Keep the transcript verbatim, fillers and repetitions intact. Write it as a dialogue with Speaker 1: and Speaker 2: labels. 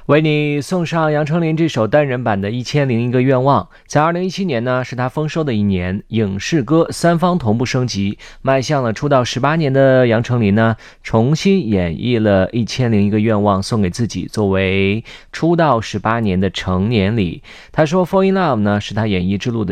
Speaker 1: 为你送上杨丞琳这首单人版的一千零一个愿望。在二零一七年呢，是他丰收的一年，影视歌三方同步升级，迈向了出道十八年的杨丞琳呢，重新演绎了一千零一个愿望送给自己，作为出道十八年的成年礼。他说 Fall in Love 呢，是他演艺之路的